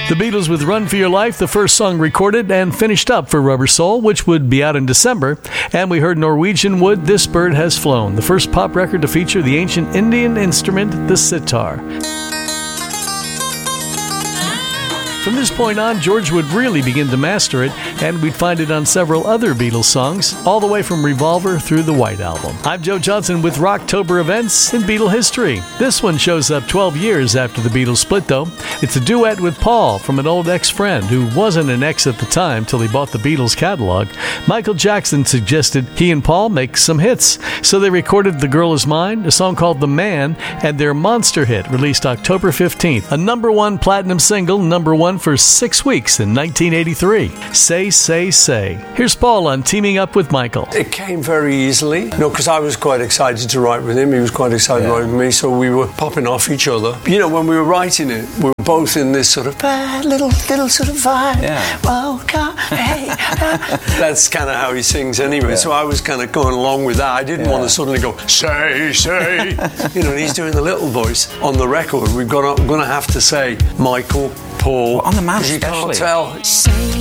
The Beatles with Run for Your Life, the first song recorded and finished up for Rubber Soul, which would be out in December. And we heard Norwegian Wood, This Bird Has Flown, the first pop record to feature the ancient Indian instrument, the sitar. From this point on, George would really begin to master it, and we'd find it on several other Beatles songs, all the way from Revolver through the White Album. I'm Joe Johnson with Rocktober events in Beatle history. This one shows up 12 years after the Beatles split, though. It's a duet with Paul from an old ex-friend who wasn't an ex at the time till he bought the Beatles catalog. Michael Jackson suggested he and Paul make some hits, so they recorded The Girl Is Mine, a song called The Man, and their monster hit, released October 15th, a #1 platinum single, #1 for 6 weeks in 1983. Say, Say, Say. Here's Paul on teaming up with Michael. It came very easily, because I was quite excited to write with him. He was quite excited to write with me, so we were popping off each other. When we were writing it, we were both in this sort of bad little sort of vibe. Yeah. Oh, God, hey. That's kind of how he sings anyway. Yeah. So I was kind of going along with that. I didn't want to suddenly go, say, say. And he's doing the little voice on the record. We're going to have to say Michael, Paul. Well, on the Man you especially. can't tell. Say